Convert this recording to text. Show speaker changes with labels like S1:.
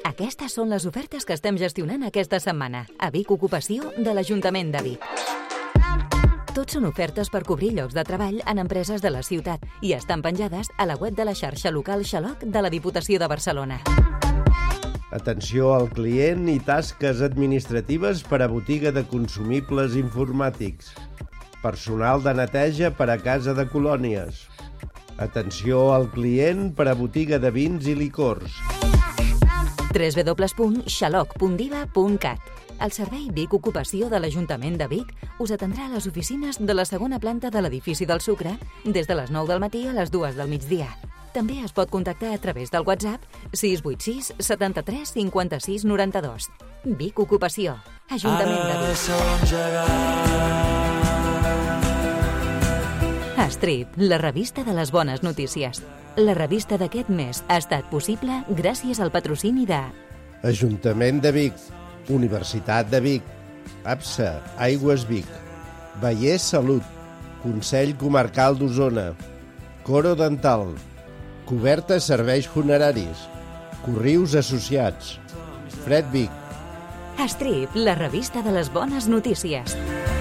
S1: Aquestes són les ofertes que estem gestionant aquesta setmana a Vic Ocupació de l'Ajuntament de Vic. Tots són ofertes per cobrir llocs de treball en empreses de la ciutat i estan penjades a la web de la xarxa local Xaloc de la Diputació de Barcelona.
S2: Atenció al client i tasques administratives per a botiga de consumibles informàtics. Personal de neteja per a casa de colònies. Atenció al client per a botiga de vins i licors.
S1: www.xaloc.diva.cat. El servei Vic Ocupació de l'Ajuntament de Vic us atendrà a les oficines de la segona planta de l'edifici del Sucre des de les 9 del matí a les 2 del migdia. També es pot contactar a través del WhatsApp 686 73 56 92. Vic Ocupació, Ajuntament de Vic. Strip, la revista de les bones notícies. La revista d'aquest mes ha estat possible gràcies al patrocini de
S2: Ajuntament de Vic, Universitat de Vic, APSA, Aigües Vic, Vallès Salut, Consell Comarcal d'Osona, Coro Dental, Coberta Serveis Funeraris, Corrius Associats, Fred Vic.
S1: Strip, la revista de les bones notícies.